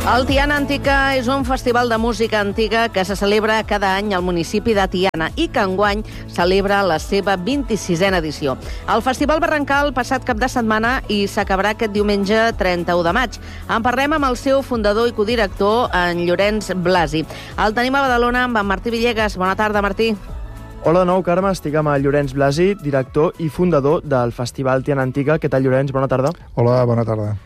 El Tiana Antica és un festival de música antiga que se celebra cada any al municipi de Tiana i que enguany celebra la seva 26a edició. El festival va arrencar el passat cap de setmana i s'acabarà aquest diumenge 31 de maig. En parlem amb el seu fundador i codirector, en Llorenç Blasi. El tenim a Badalona amb en Martí Villegas. Bona tarda, Martí. Hola de nou, Carme. Estic amb el Llorenç Blasi, director i fundador del Festival Tiana Antica. Què tal, Llorenç? Bona tarda. Hola, bona tarda.